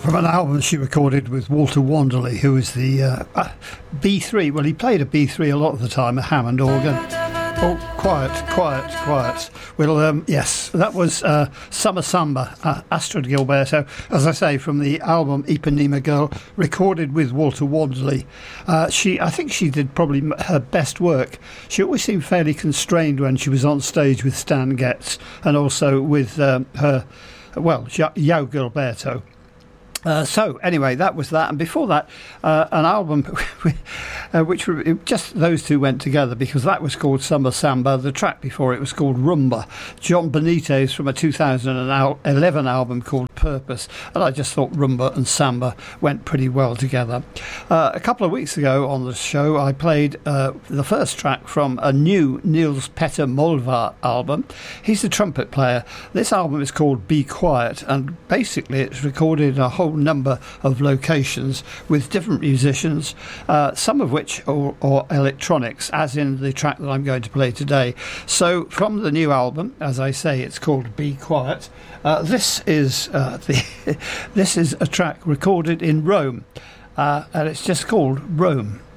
From an album she recorded with Walter Wanderley, who is the B3. Well, he played a B3 a lot of the time, a Hammond organ. Oh, quiet. Well, yes, that was Summer Samba, Astrid Gilberto, as I say, from the album Ipanema Girl, recorded with Walter Wanderley. I think she did probably her best work. She always seemed fairly constrained when she was on stage with Stan Getz and also with João Gilberto. So anyway, that was that, and before that, an album which just those two went together because that was called Summer Samba. The track before it was called Rumba. John Benitez from a 2011 album called Purpose, and I just thought rumba and samba went pretty well together. A couple of weeks ago on the show, I played the first track from a new Niels Petter Molvar album. He's a trumpet player. This album is called Be Quiet, and basically it's recorded in a whole number of locations with different musicians, some of which are electronics, as in the track that I'm going to play today. So from the new album, as I say, it's called Be Quiet. This is this is a track recorded in Rome, and it's just called Rome.